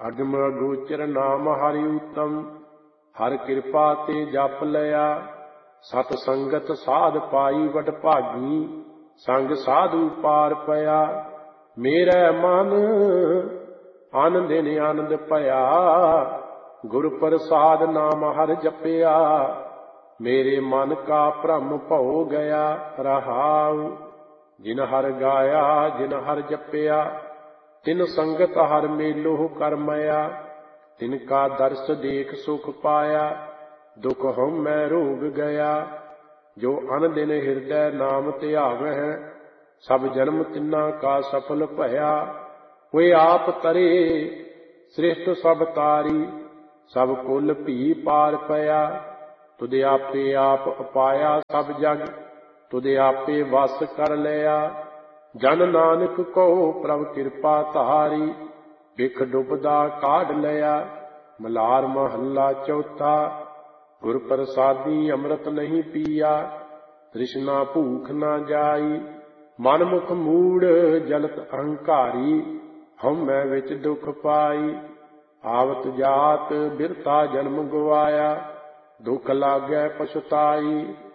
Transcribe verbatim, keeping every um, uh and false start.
ਅਗਮ ਅਗੋਚਰ ਨਾਮ ਹਰਿ ਉਤਮ, ਹਰ ਕਿਰਪਾ ਤੇ ਜਪ ਲਿਆ। ਸਤ ਸੰਗਤ ਸਾਧ ਪਾਈ ਵਡ ਭਾਗੀ, ਸੰਗ ਸਾਧੂ ਪਾਰ ਪਿਆ। ਮੇਰੇ ਮਨ ਅਨ ਦਿਨ ਆਨੰਦ ਭਇਆ, ਗੁਰ ਪ੍ਰਸਾਦ ਨਾਮ ਹਰਿ ਜਪਿਆ। ਮੇਰੇ ਮਨ ਕਾ ਭ੍ਰਮ ਭਉ ਗਿਆ ਰਹਾਉ, ਜਿਨ ਹਰਿ ਗਾਇਆ ਜਿਨ ਹਰਿ ਜਪਿਆ। ਤਿਨ ਸੰਗਤ ਹਰਿ ਮੇਲੋ ਕਰਮਇਆ, ਤਿਨ ਕਾ ਦਰਸ ਦੇਖ ਸੁਖ ਪਾਇਆ। ਦੁਖ ਹਉਮੈ ਰੋਗ ਗਿਆ, ਜੋ ਅਨ ਦਿਨ ਹਿਰਦੈ ਨਾਮ ਧਿਆਵਹਿ। ਸਭ ਜਨਮ ਤਿਨਾ ਕਾ ਸਫਲ ਭਇਆ, ਹੋਏ ਆਪ ਤਰੇ ਸ੍ਰਿਸ਼ਟ ਸਭ ਤਾਰੀ। ਸਭ ਕੁਲ ਭੀ ਪਾਰ ਪਿਆ, ਤੁਧ ਆਪੇ ਆਪ ਉਪਾਇਆ ਸਭ ਜਗ। ਤੁਧ ਆਪੇ ਵਸ ਕਰ ਲਿਆ, ਜਨ ਨਾਨਕ ਕਉ ਪ੍ਰਭ ਕਿਰਪਾ ਧਾਰੀ। ਬਿਖ ਡੁਬਦਾ ਕਾਢ ਲਿਆ, ਮਲਾਰ ਮਹੱਲਾ ਚੌਥਾ। ਗੁਰ ਪ੍ਰਸਾਦੀ ਅੰਮ੍ਰਿਤ ਨਹੀਂ ਪੀਆ, ਤ੍ਰਿਸ਼ਨਾ ਭੂਖ ਨਾ ਜਾਈ। ਮਨ ਮੁਖ ਮੂੜ ਜਲਤ ਅਹੰਕਾਰੀ, ਹਉਮੈ ਵਿੱਚ ਦੁਖ ਪਾਈ। ਆਵਤ ਜਾਤ ਬਿਰਥਾ ਜਨਮ ਗਵਾਇਆ, ਦੁਖ ਲਾਗੈ ਪਛੁਤਾਈ।